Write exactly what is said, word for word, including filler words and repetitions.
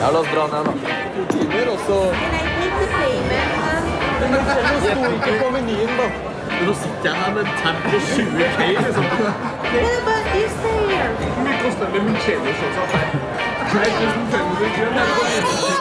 Ja, la oss dra ned da. To timer, og så... Can I take the payment? Men det sto ikke på menyen, da. Men nå sitter jeg her med en tab på tjue K, liksom. What about this here? Hvor mye koster det med Michele-sånn? Nei, tusen fem hundre kroner.